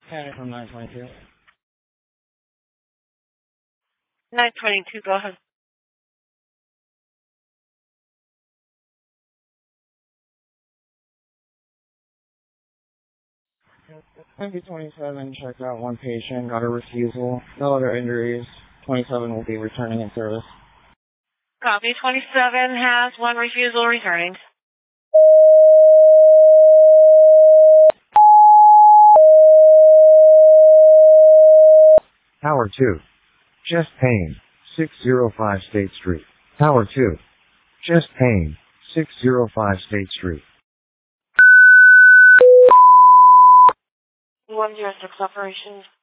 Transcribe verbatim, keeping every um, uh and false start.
Patty from nine twenty-two. nine twenty-two, go ahead. M P twenty-seven checked out one patient, got a refusal. No other injuries. twenty-seven will be returning in service. Copy. twenty-seven has one refusal returning. Tower two. Chest pain. six oh five State Street. Tower two. Chest pain. six oh five State Street. one zero six operations.